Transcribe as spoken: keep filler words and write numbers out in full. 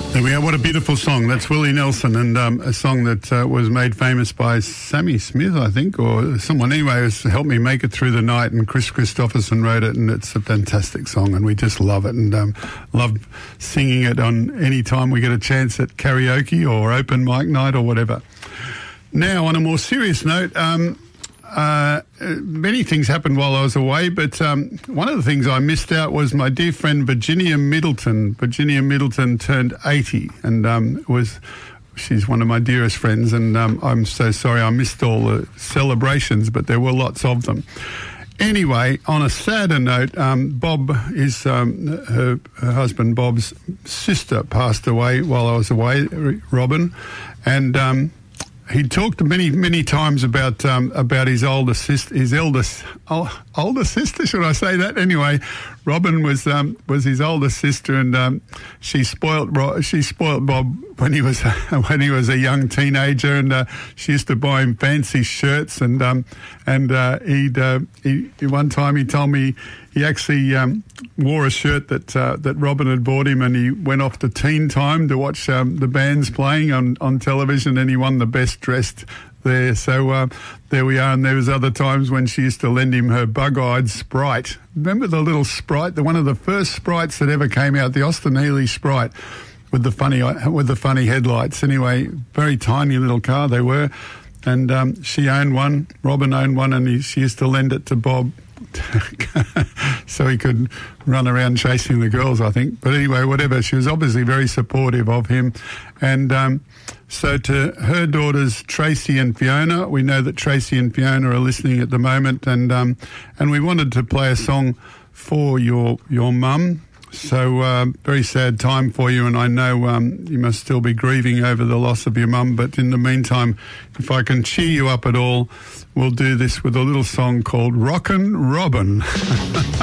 There we are. What a beautiful song. That's Willie Nelson, and um, a song that uh, was made famous by Sammy Smith, I think, or someone. Anyway, has helped me make it through the night, and Chris Christopherson wrote it, and it's a fantastic song, and we just love it, and um, love singing it on any time we get a chance at karaoke or open mic night or whatever. Now, on a more serious note, um, Uh, many things happened while I was away, but um, one of the things I missed out was my dear friend Virginia Middleton. Virginia Middleton turned eighty, and um, was she's one of my dearest friends, and um, I'm so sorry I missed all the celebrations, but there were lots of them. Anyway, on a sadder note, um, Bob is um, her, her husband Bob's sister passed away while I was away, Robin, and um, he talked many, many times about um, about his older sister, his eldest oh, older sister. Should I say that? Anyway, Robin was um, was his older sister, and um, she spoilt she spoilt Bob when he was when he was a young teenager, and uh, she used to buy him fancy shirts, and um, and uh, he'd uh, he, one time he told me he actually um, wore a shirt that uh, that Robin had bought him, and he went off to Teen Time to watch um, the bands playing on, on television, and he won the best dressed there. So uh, there we are. And there was other times when she used to lend him her bug-eyed Sprite. Remember the little Sprite, the one of the first Sprites that ever came out, the Austin Healey Sprite with the funny with the funny headlights. Anyway, very tiny little car they were, and um, she owned one. Robin owned one, and he, she used to lend it to Bob. So he could run around chasing the girls, I think. But anyway, whatever. She was obviously very supportive of him. And um, so to her daughters, Tracy and Fiona, we know that Tracy and Fiona are listening at the moment. And um, and we wanted to play a song for your your mum. So uh, very sad time for you, and I know um, you must still be grieving over the loss of your mum, but in the meantime, if I can cheer you up at all, we'll do this with a little song called Rockin' Robin.